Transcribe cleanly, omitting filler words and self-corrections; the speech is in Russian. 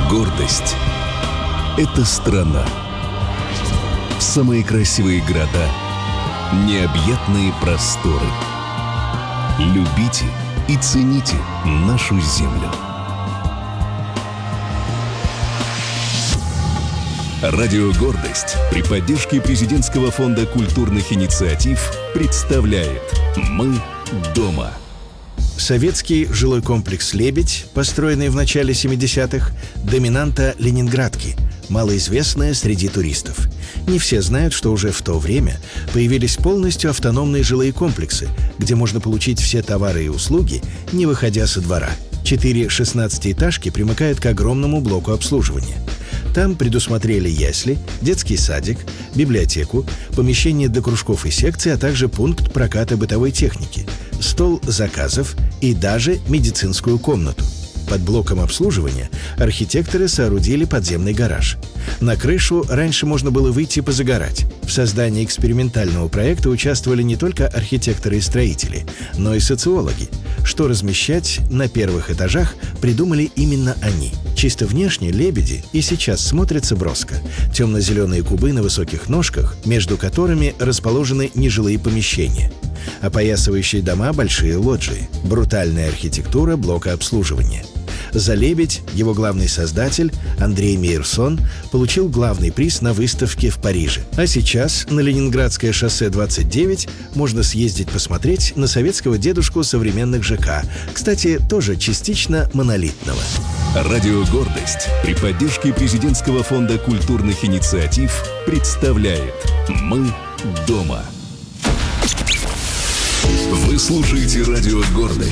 Гордость — это страна. Самые красивые города, необъятные просторы. Любите и цените нашу землю. Радио «Гордость» при поддержке Президентского фонда культурных инициатив представляет «Мы дома». Советский жилой комплекс «Лебедь», построенный в начале 70-х, доминанта Ленинградки, малоизвестная среди туристов. Не все знают, что уже в то время появились полностью автономные жилые комплексы, где можно получить все товары и услуги, не выходя со двора. 4 16-этажки примыкают к огромному блоку обслуживания. Там предусмотрели ясли, детский садик, библиотеку, помещение для кружков и секций, а также пункт проката бытовой техники, стол заказов и даже медицинскую комнату. Под блоком обслуживания архитекторы соорудили подземный гараж. На крышу раньше можно было выйти позагорать. В создании экспериментального проекта участвовали не только архитекторы и строители, но и социологи. Что размещать на первых этажах, придумали именно они. Чисто внешне «Лебеди» и сейчас смотрятся броско. Темно-зеленые кубы на высоких ножках, между которыми расположены нежилые помещения. Опоясывающие дома — большие лоджии. Брутальная архитектура блока обслуживания. За «Лебедь» его главный создатель Андрей Мейерсон получил главный приз на выставке в Париже. А сейчас на Ленинградское шоссе 29 можно съездить посмотреть на советского дедушку современных ЖК, кстати, тоже частично монолитного. Радио «Гордость» при поддержке Президентского фонда культурных инициатив представляет «Мы дома». Вы слушаете радио «Гордость».